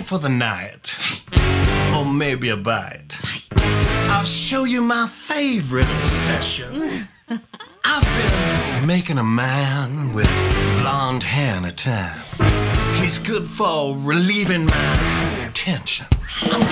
for the night, or maybe a bite. I'll show you my favorite obsession. I've been making a man with blonde hair in a time. He's good for relieving my tension. I'm